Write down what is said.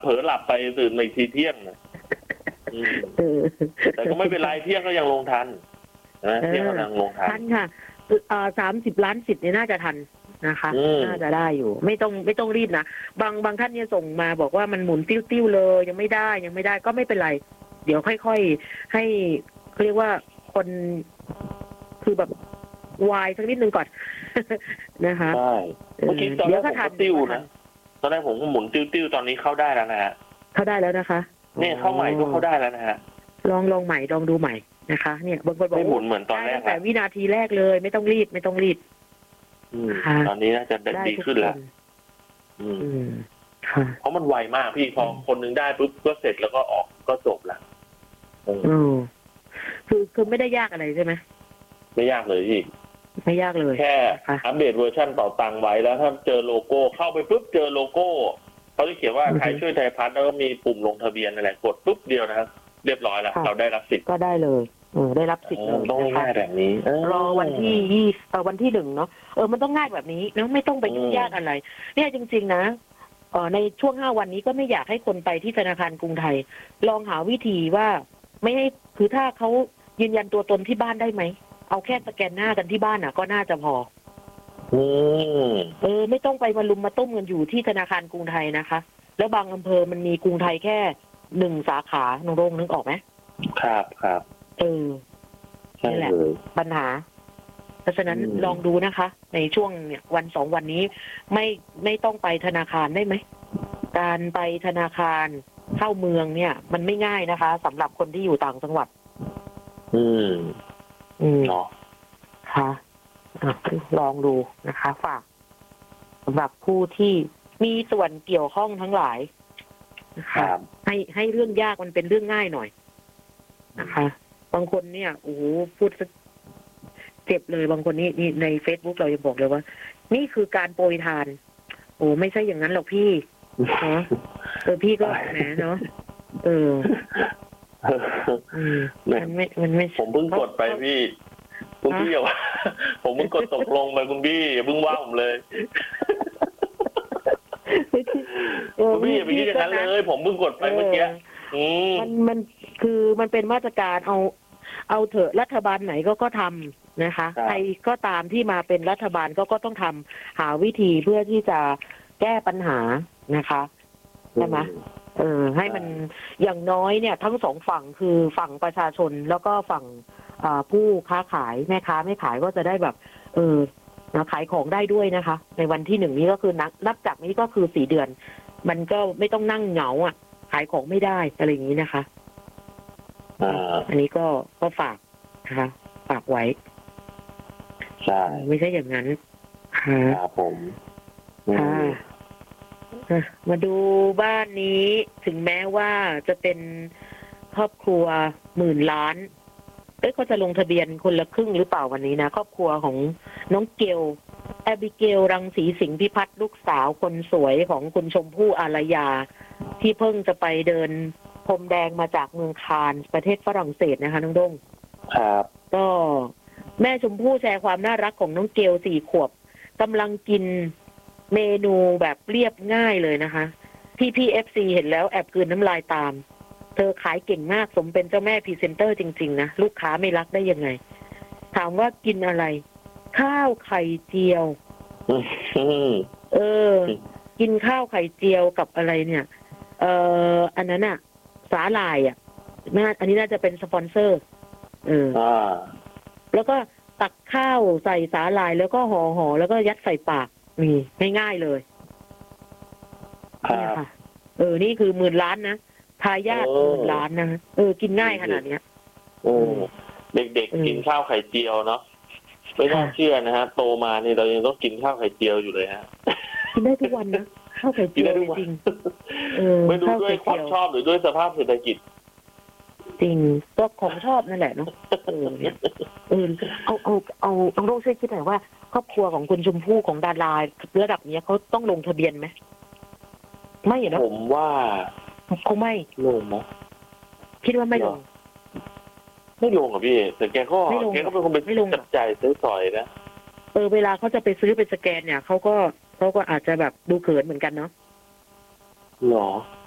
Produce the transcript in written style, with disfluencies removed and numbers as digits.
เผลอหลับไปตื่นในทีเที่ยงแต่ก็ไม่เป็นไรเที่ยงก็ยังลงทันนะเที่ยงก็ยังลงทันค่ะ30 ล้านสิทธิ์เนี่ยน่าจะทันนะคะน่าจะได้อยู่ไม่ต้องรีบนะบางท่านเนี่ยส่งมาบอกว่ามันหมุนติ้วๆเลยยังไม่ได้ก็ไม่เป็นไรเดี๋ยวค่อยๆให้เขาเรียกว่าคนคือแบบวายสักนิดนึงก่อนนะคะใช่เมื่อกี้ตอนแรกผมก็ติ้วนะตอนแรกผมก็หมุนติ้วตอนนี้เข้าได้แล้วนะฮะเข้าได้แล้วนะคะเนี่ยเข้าใหม่ก็เข้าได้แล้วนะฮะลองใหม่ลองดูใหม่นะคะเนี่ยบางคนบอกไม่หมุนเหมือนตอนแรกแต่วินาทีแรกเลยไม่ต้องรีบตอนนี้น่าจะดีขึ้นแล้วเพราะมันไวมากพี่พอคนนึงได้ปุ๊บก็เสร็จแล้วก็ออกก็จบละคือไม่ได้ยากอะไรใช่ไหมไม่ยากเลยพี่ไม่ยากเลยแค่อัปเดตเวอร์ชันเป่าตังไว้แล้วถ้าเจอโลโก้เข้าไปปุ๊บเจอโลโก้เขาจะเขียนว่าไทยช่วยไทยพัฒน์แล้วก็มีปุ่มลงทะเบียนอะไรกดปุ๊บเดียวนะครับเรียบร้อยแล้วเราได้รับสิทธิ์ก็ได้เลยได้รับสิทธิ์เลยต้องง่ายแบบนี้รอวันที่วันที่1เนาะมันต้องง่ายแบบนี้แล้วไม่ต้องไปยุ่งยากอะไรเนี่ยจริงๆนะในช่วง5 วันนี้ก็ไม่อยากให้คนไปที่ธนาคารกรุงไทยลองหาวิธีว่าไม่ให้คือถ้าเขายืนยันตัวตนที่บ้านได้ไหมเอาแค่สแกนหน้ากันที่บ้านก็น่าจะพอไม่ต้องไปมาลุมมาตุ้มกันอยู่ที่ธนาคารกรุงไทยนะคะแล้วบางอำเภอมันมีกรุงไทยแค่1 สาขาโรงนึกออกไหมครับนี่แหละปัญหาเพราะฉะนั้นลองดูนะคะในช่วงเนี่ยวัน2 วันนี้ไม่ต้องไปธนาคารได้ไหมการไปธนาคารเข้าเมืองเนี่ยมันไม่ง่ายนะคะสำหรับคนที่อยู่ต่างจังหวัดเนาะค่ะลองดูนะคะฝากสำหรับผู้ที่มีส่วนเกี่ยวข้องทั้งหลายนะคะให้เรื่องยากมันเป็นเรื่องง่ายหน่อยนะคะบางคนเนี่ยโอ้โหพูดเจ็บเลยบางคนนี่ใน Facebook เรายังบอกเลยว่านี่คือการโปรยทานโอ้ไม่ใช่อย่างนั้นหรอกพี่เนาะพี่ก็แหมเนาะมันไม่ผมเพิ่งกดไปพี่คุณพี่อย่าผมเพิ่งกดตกลงไปคุณพี่อย่าเพิ่งว่าผมเลยคุณพี่อย่าไปคิดอย่างนั้นเลยผมเพิ่งกดไปเมื่อกี้มันคือมันเป็นมาตรการเอาเถอะรัฐบาลไหนก็ทำนะคะใครก็ตามที่มาเป็นรัฐบาลก็ต้องทำหาวิธีเพื่อที่จะแก้ปัญหานะคะใช่ไหมให้มันอย่างน้อยเนี่ยทั้ง2 ฝั่งคือฝั่งประชาชนแล้วก็ฝั่งผู้ค้าขายแม่ค้าไม่ขายก็จะได้แบบขายของได้ด้วยนะคะในวันที่1นี้ก็คือนับจากนี้ก็คือ4 เดือนมันก็ไม่ต้องนั่งเหงาขายของไม่ได้อะไรอย่างนี้นะคะอันนี้ก็ฝากนะคะฝากไว้ใช่ไม่ใช่อย่างนั้นครับผมมาดูบ้านนี้ถึงแม้ว่าจะเป็นครอบครัว10,000 ล้านเขาจะลงทะเบียนคนละครึ่งหรือเปล่าวันนี้นะครอบครัวของน้องเกลแอบิเกลรังสีสิงห์พิพัฒน์ลูกสาวคนสวยของคุณชมพู่อารยาที่เพิ่งจะไปเดินพรมแดงมาจากเมืองคานส์ประเทศฝรั่งเศสนะคะน้องด้งครับก็แม่ชมพู่แชร์ความน่ารักของน้องเกล4 ขวบกำลังกินเมนูแบบเรียบง่ายเลยนะคะพี่FCเห็นแล้วแอบกลืนน้ำลายตามเธอขายเก่งมากสมเป็นเจ้าแม่พรีเซนเตอร์จริงๆนะลูกค้าไม่รักได้ยังไงถามว่ากินอะไรข้าวไข่เจียวกินข้าวไข่เจียวกับอะไรเนี่ยอันนั้นสาหร่ายอันนี้น่าจะเป็นสปอนเซอร์แล้วก็ตักข้าวใส่สาหร่ายแล้วก็ห่อแล้วก็ยัดใส่ปากนี่ง่ายๆเลยนี่ค่ะนี่คือ10,000 ล้านนะทายาท10,000 ล้านนะกินง่ายขนาดเนี้ยเด็กๆกินข้าวไข่เจียวเนาะไม่น่าเชื่อนะฮะโตมานี่เรายังต้องกินข้าวไข่เจียวอยู่เลยฮะกินได้ทุกวันนะข้าวไข่เจียวจริงไม่รู้ด้วยความชอบหรือด้วยสภาพเศรษฐกิจจริงก็ของชอบนั่นแหละเนาะเอาโรคช่วยคิดหน่อยว่าครอบครัวของคุณชมพู่ของดาราระดับนี้เขาต้องลงทะเบียนไหมไม่เนาะผมว่าคงไม่ลงนะคิดว่าไม่ลงอ่ะพี่แต่แกก็เป็นคนเป็นจับใจซื้อสอยนะเวลาเขาจะไปซื้อไปสแกนเนี่ยเขาก็อาจจะแบบดูเขินเหมือนกันเนาะหรอ